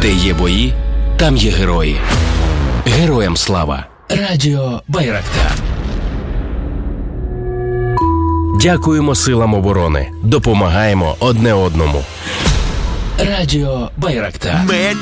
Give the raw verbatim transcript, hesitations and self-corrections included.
Де є бої, там є герої. Героям слава. Радіо Байрактар. Дякуємо силам оборони. Допомагаємо одне одному. Радіо Байрактар. Ми